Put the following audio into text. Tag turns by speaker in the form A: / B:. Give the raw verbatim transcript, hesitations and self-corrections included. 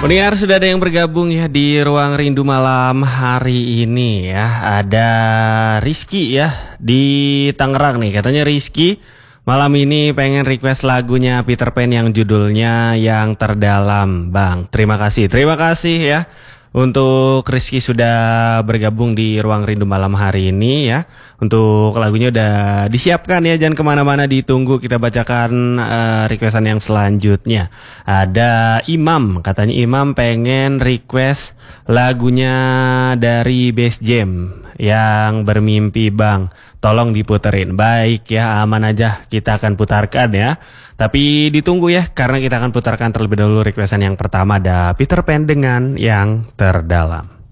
A: Pendengar, sudah ada yang bergabung ya di Ruang Rindu malam hari ini ya. Ada Rizky ya di Tangerang nih. Katanya Rizky malam ini pengen request lagunya Peter Pan yang judulnya Yang Terdalam. Bang, terima kasih. Terima kasih ya untuk Rizky sudah bergabung di Ruang Rindu malam hari ini ya. Untuk lagunya udah disiapkan ya, jangan kemana-mana, ditunggu kita bacakan uh, requestan yang selanjutnya. Ada Imam, katanya Imam pengen request lagunya dari Bass Jam yang Bermimpi Bang. Tolong diputerin. Baik ya, aman aja, kita akan putarkan ya. Tapi ditunggu ya, karena kita akan putarkan terlebih dahulu requestan yang pertama, ada Peter Pan dengan Yang Terdalam.